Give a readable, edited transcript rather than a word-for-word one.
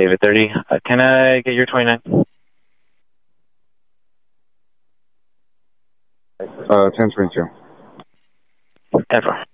David 30. Can I get your 29? 1022. 10-4.